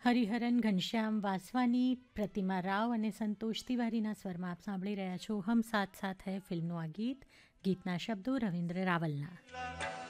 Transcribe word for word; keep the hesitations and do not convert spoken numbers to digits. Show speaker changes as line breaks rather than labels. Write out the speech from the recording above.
હરિહરન, ઘનશ્યામ વાસવાની, પ્રતિમા રાવ અને સંતોષ તિવારીના સ્વરમાં આપ સાંભળી રહ્યા છો હમ સાથ સાથ હૈ ફિલ્મનું આ ગીત. ગીતના શબ્દો રવિન્દ્ર રાવલના.